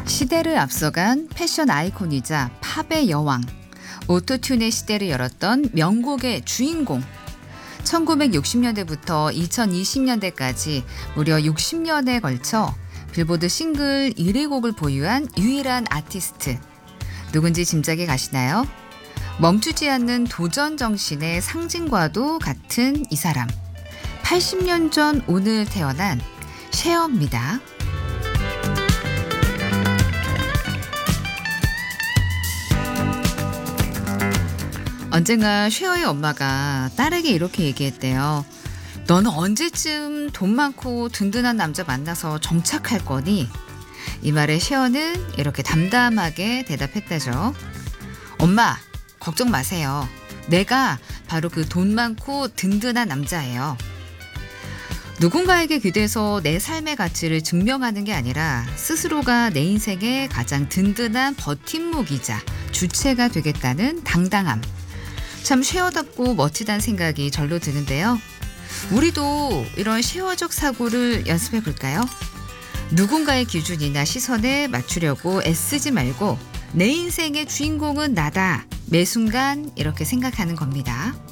시대를 앞서간 패션 아이콘이자 팝의 여왕, 오토튠의 시대를 열었던 명곡의 주인공. 1960년대부터 2020년대까지 무려 60년에 걸쳐 빌보드 싱글 1위 곡을 보유한 유일한 아티스트. 누군지 짐작이 가시나요? 멈추지 않는 도전 정신의 상징과도 같은 이 사람. 80년 전 오늘 태어난 셰어입니다. 언젠가 셰어의 엄마가 딸에게 이렇게 얘기했대요. 너는 언제쯤 돈 많고 든든한 남자 만나서 정착할 거니? 이 말에 셰어는 이렇게 담담하게 대답했다죠. 엄마, 걱정 마세요. 내가 바로 그 돈 많고 든든한 남자예요. 누군가에게 기대서 내 삶의 가치를 증명하는 게 아니라 스스로가 내 인생의 가장 든든한 버팀목이자 주체가 되겠다는 당당함. 참 셰어답고 멋지다는 생각이 절로 드는데요. 우리도 이런 셰어적 사고를 연습해 볼까요? 누군가의 기준이나 시선에 맞추려고 애쓰지 말고 내 인생의 주인공은 나다. 매 순간 이렇게 생각하는 겁니다.